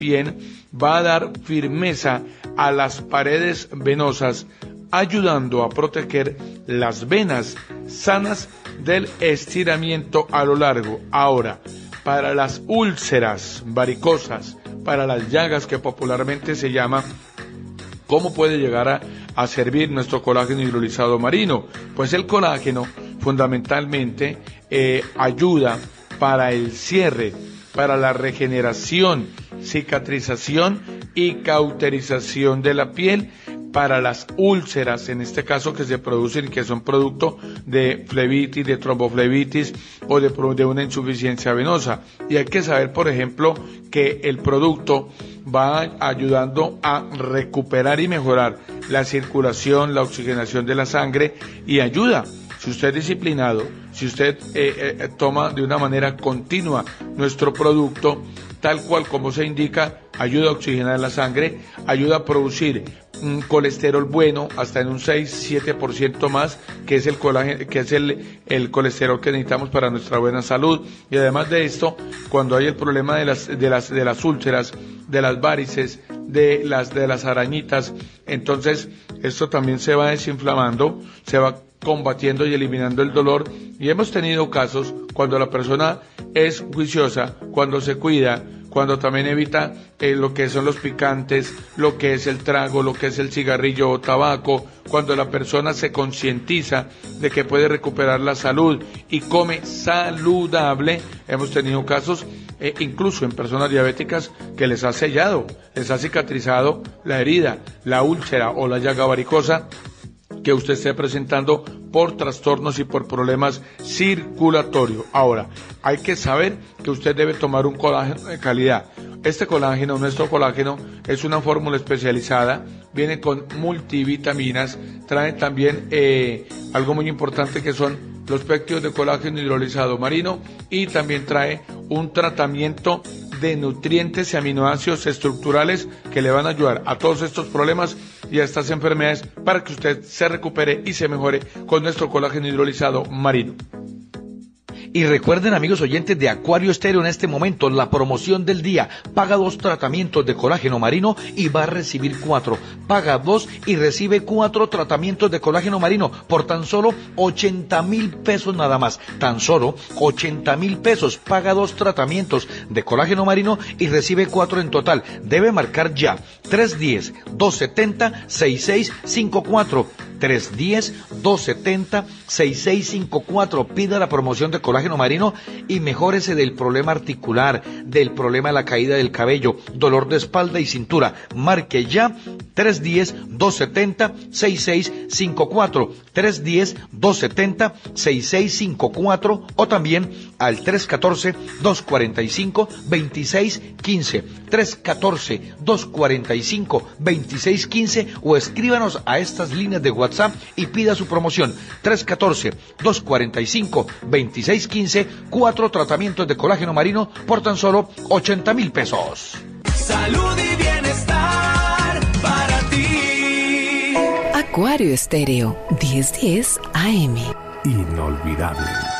bien va a dar firmeza a las paredes venosas, ayudando a proteger las venas sanas del estiramiento a lo largo. Ahora, para las úlceras varicosas, para las llagas que popularmente se llama, ¿cómo puede llegar a servir nuestro colágeno hidrolizado marino? Pues el colágeno fundamentalmente ayuda para el cierre, para la regeneración, cicatrización y cauterización de la piel, para las úlceras, en este caso que se producen, que son producto de flebitis, de tromboflebitis o de una insuficiencia venosa. Y hay que saber, por ejemplo, que el producto va ayudando a recuperar y mejorar la circulación, la oxigenación de la sangre y ayuda. Si usted es disciplinado, si usted toma de una manera continua nuestro producto, tal cual como se indica, ayuda a oxigenar la sangre, ayuda a producir un colesterol bueno, hasta en un 6-7% más, que es el colágeno, que es el colesterol que necesitamos para nuestra buena salud. Y además de esto, cuando hay el problema de las úlceras, de las varices, de las arañitas, entonces esto también se va desinflamando, se va combatiendo y eliminando el dolor. Y hemos tenido casos cuando la persona es juiciosa, cuando se cuida, cuando también evita lo que son los picantes, lo que es el trago, lo que es el cigarrillo o tabaco, cuando la persona se concientiza de que puede recuperar la salud y come saludable. Hemos tenido casos incluso en personas diabéticas que les ha sellado, les ha cicatrizado la herida, la úlcera o la llaga varicosa que usted esté presentando por trastornos y por problemas circulatorios. Ahora, hay que saber que usted debe tomar un colágeno de calidad. Este colágeno, nuestro colágeno, es una fórmula especializada, viene con multivitaminas, trae también algo muy importante que son los péptidos de colágeno hidrolizado marino, y también trae un tratamiento de nutrientes y aminoácidos estructurales que le van a ayudar a todos estos problemas y a estas enfermedades para que usted se recupere y se mejore con nuestro colágeno hidrolizado marino. Y recuerden, amigos oyentes de Acuario Estéreo, en este momento la promoción del día: paga 2 tratamientos de colágeno marino y va a recibir 4. Paga 2 y recibe 4 tratamientos de colágeno marino por tan solo 80,000 pesos nada más. Tan solo 80,000 pesos. Paga 2 tratamientos de colágeno marino y recibe 4 en total. Debe marcar ya 310-270-6654. 310-270-6654. Pida la promoción de colágeno marino y mejórese del problema articular, del problema de la caída del cabello, dolor de espalda y cintura. Marque ya 310-270-6654. 310-270-6654 o también al 314-245-2615. 314-245-2615 o escríbanos a estas líneas de WhatsApp y pida su promoción. 314-245-2615, 4 tratamientos de colágeno marino por tan solo 80,000 pesos. Salud y bienestar para ti. Acuario Estéreo, 1010 AM. Inolvidable.